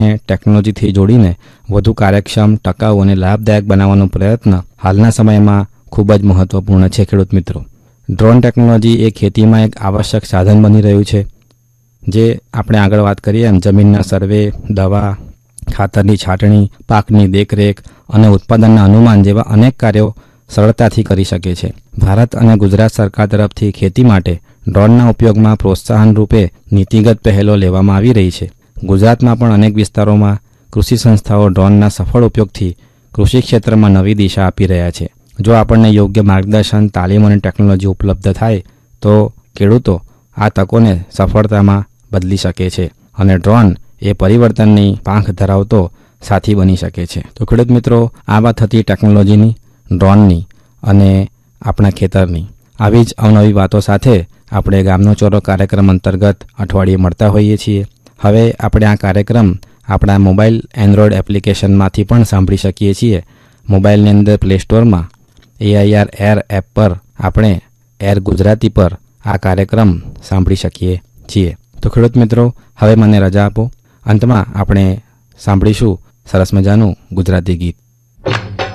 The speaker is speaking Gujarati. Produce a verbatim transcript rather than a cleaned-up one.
ટેકનોલોજીથી જોડીને વધુ કાર્યક્ષમ, ટકાઉ અને લાભદાયક બનાવવાનો પ્રયત્ન હાલના સમયમાં ખૂબ જ મહત્વપૂર્ણ છે. ખેડૂત મિત્રો, ડ્રોન ટેકનોલોજી એ ખેતીમાં એક આવશ્યક સાધન બની રહ્યું છે, જે આપણે આગળ વાત કરીએ એમ જમીનના સર્વે, દવા, ખાતરની છાંટણી, પાકની દેખરેખ અને ઉત્પાદનના અનુમાન જેવા અનેક કાર્યો સરળતાથી કરી શકે છે. ભારત અને ગુજરાત સરકાર તરફથી ખેતી માટે ડ્રોનના ઉપયોગમાં પ્રોત્સાહન રૂપે નીતિગત પહેલો લેવામાં આવી રહી છે. ગુજરાતમાં પણ અનેક વિસ્તારોમાં કૃષિ સંસ્થાઓ ડ્રોનના સફળ ઉપયોગથી કૃષિ ક્ષેત્રમાં નવી દિશા આપી રહ્યા છે. જો આપણને યોગ્ય માર્ગદર્શન, તાલીમ અને ટેકનોલોજી ઉપલબ્ધ થાય તો ખેડૂતો આ તકોને સફળતામાં બદલી શકે છે અને ડ્રોન એ પરિવર્તનની પાંખ ધરાવતો સાથી બની શકે છે. તો ખેડૂત મિત્રો, આ વાત હતી ટેકનોલોજીની, ડ્રોનની અને આપણા ખેતરની. આવી જ અવનવી વાતો સાથે આપણે ગામનો ચોરો કાર્યક્રમ અંતર્ગત અઠવાડિયે મળતા હોઈએ છીએ. હવે આપણે આ કાર્યક્રમ આપણા મોબાઈલ એન્ડ્રોઈડ એપ્લિકેશનમાંથી પણ સાંભળી શકીએ છીએ. મોબાઈલની અંદર પ્લે સ્ટોરમાં એઆઈઆર એર એપ પર આપણે એર ગુજરાતી પર આ કાર્યક્રમ સાંભળી શકીએ છીએ. તો ખેડૂત મિત્રો, હવે મને રજા આપો. અંતમાં આપણે સાંભળીશું સરસ મજાનું ગુજરાતી ગીત.